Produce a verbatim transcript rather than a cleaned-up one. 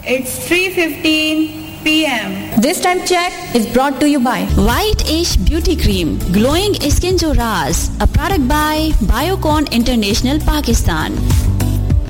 It's three fifteen p m This time check is brought to you by White Ash Beauty Cream, glowing skin jo raaz, a product by Biocon International, Pakistan.